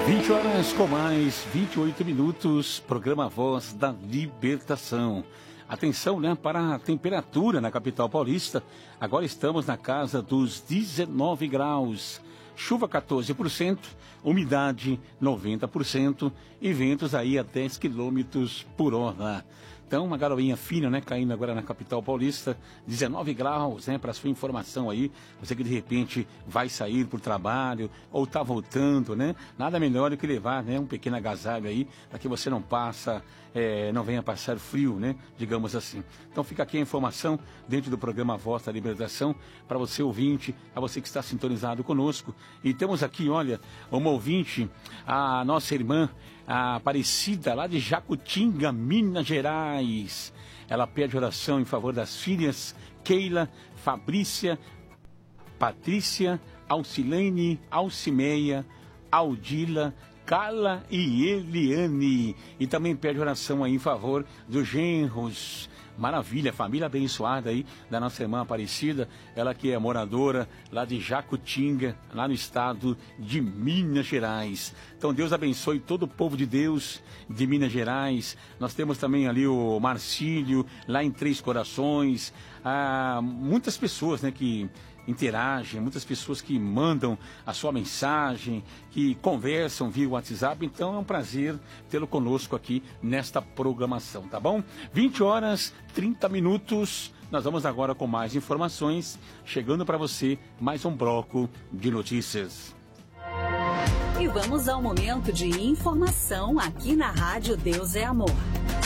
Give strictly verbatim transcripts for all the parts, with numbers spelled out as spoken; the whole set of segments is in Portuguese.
vinte horas com mais vinte e oito minutos, programa Voz da Libertação. Atenção, né, para a temperatura na capital paulista. Agora estamos na casa dos dezenove graus. Chuva quatorze por cento, umidade noventa por cento e ventos aí a dez quilômetros por hora. Então, uma garoinha fina, né, caindo agora na capital paulista, dezenove graus, né, para sua informação aí, você que de repente vai sair por trabalho ou está voltando, né, nada melhor do que levar, né, um pequeno agasalho aí, para que você não passa, é, não venha passar frio, né, digamos assim. Então, fica aqui a informação dentro do programa Voz da Libertação, para você ouvinte, a você que está sintonizado conosco. E temos aqui, olha, uma ouvinte, a nossa irmã, a Aparecida, lá de Jacutinga, Minas Gerais. Ela pede oração em favor das filhas Keila, Fabrícia, Patrícia, Alcilene, Alcimeia, Aldila, Carla e Eliane. E também pede oração aí em favor dos genros. Maravilha, família abençoada aí da nossa irmã Aparecida, ela que é moradora lá de Jacutinga, lá no estado de Minas Gerais. Então Deus abençoe todo o povo de Deus de Minas Gerais. Nós temos também ali o Marcílio, lá em Três Corações. Ah, muitas pessoas, né, que interagem, muitas pessoas que mandam a sua mensagem, que conversam via WhatsApp. Então é um prazer tê-lo conosco aqui nesta programação, tá bom? vinte horas, trinta minutos. Nós vamos agora com mais informações, chegando para você mais um bloco de notícias. E vamos ao momento de informação aqui na Rádio Deus é Amor.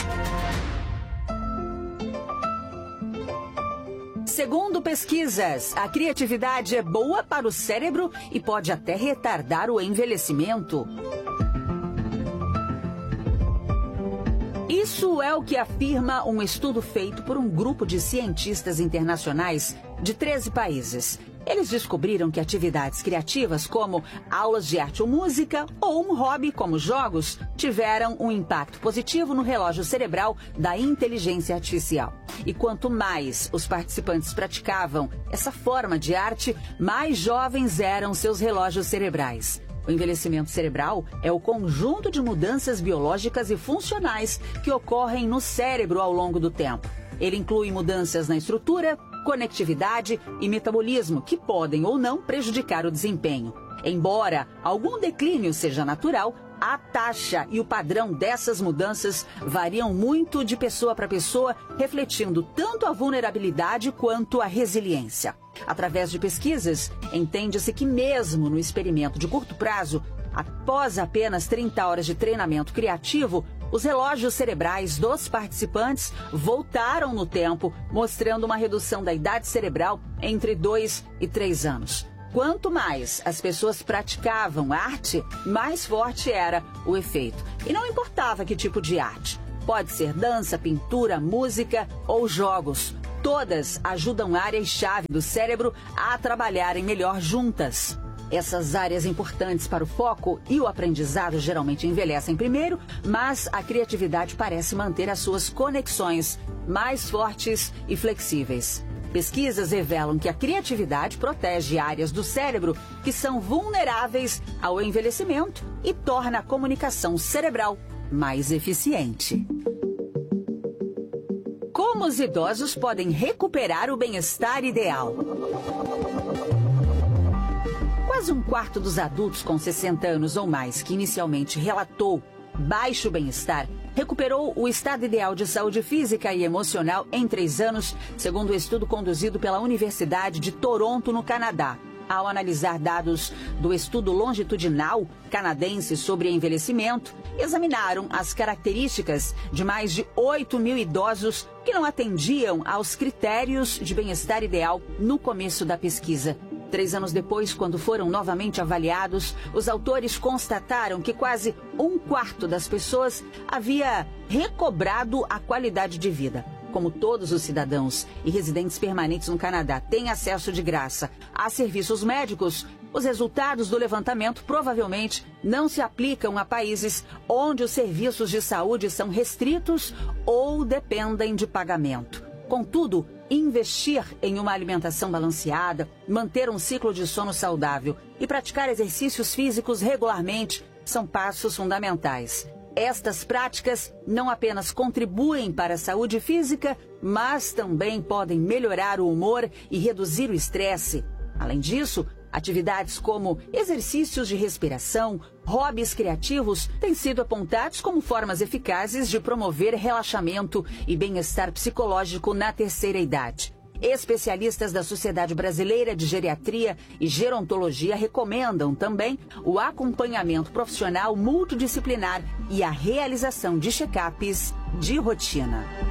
Segundo pesquisas, a criatividade é boa para o cérebro e pode até retardar o envelhecimento. Isso é o que afirma um estudo feito por um grupo de cientistas internacionais de treze países. Eles descobriram que atividades criativas como aulas de arte ou música ou um hobby como jogos tiveram um impacto positivo no relógio cerebral da inteligência artificial. E quanto mais os participantes praticavam essa forma de arte, mais jovens eram seus relógios cerebrais. O envelhecimento cerebral é o conjunto de mudanças biológicas e funcionais que ocorrem no cérebro ao longo do tempo. Ele inclui mudanças na estrutura, conectividade e metabolismo que podem ou não prejudicar o desempenho. Embora algum declínio seja natural, a taxa e o padrão dessas mudanças variam muito de pessoa para pessoa, refletindo tanto a vulnerabilidade quanto a resiliência. Através de pesquisas, entende-se que mesmo no experimento de curto prazo, após apenas trinta horas de treinamento criativo, os relógios cerebrais dos participantes voltaram no tempo, mostrando uma redução da idade cerebral entre dois e três anos. Quanto mais as pessoas praticavam arte, mais forte era o efeito. E não importava que tipo de arte. Pode ser dança, pintura, música ou jogos. Todas ajudam áreas-chave do cérebro a trabalharem melhor juntas. Essas áreas importantes para o foco e o aprendizado geralmente envelhecem primeiro, mas a criatividade parece manter as suas conexões mais fortes e flexíveis. Pesquisas revelam que a criatividade protege áreas do cérebro que são vulneráveis ao envelhecimento e torna a comunicação cerebral mais eficiente. Como os idosos podem recuperar o bem-estar ideal? Quase um quarto dos adultos com sessenta anos ou mais que inicialmente relatou baixo bem-estar recuperou o estado ideal de saúde física e emocional em três anos, segundo o estudo conduzido pela Universidade de Toronto, no Canadá. Ao analisar dados do estudo longitudinal canadense sobre envelhecimento, examinaram as características de mais de oito mil idosos que não atendiam aos critérios de bem-estar ideal no começo da pesquisa. Três anos depois, quando foram novamente avaliados, os autores constataram que quase um quarto das pessoas havia recobrado a qualidade de vida. Como todos os cidadãos e residentes permanentes no Canadá têm acesso de graça a serviços médicos, os resultados do levantamento provavelmente não se aplicam a países onde os serviços de saúde são restritos ou dependem de pagamento. Contudo, investir em uma alimentação balanceada, manter um ciclo de sono saudável e praticar exercícios físicos regularmente são passos fundamentais. Estas práticas não apenas contribuem para a saúde física, mas também podem melhorar o humor e reduzir o estresse. Além disso, atividades como exercícios de respiração, hobbies criativos têm sido apontados como formas eficazes de promover relaxamento e bem-estar psicológico na terceira idade. Especialistas da Sociedade Brasileira de Geriatria e Gerontologia recomendam também o acompanhamento profissional multidisciplinar e a realização de check-ups de rotina.